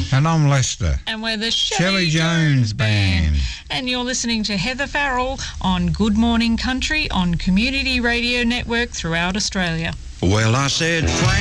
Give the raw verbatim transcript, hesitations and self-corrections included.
Shelley. And I'm Lester. And we're the Shelley, Shelley Jones, Jones Band. Band. And you're listening to Heather Farrell on Good Morning Country on Community Radio Network throughout Australia. Well, I said, Frank.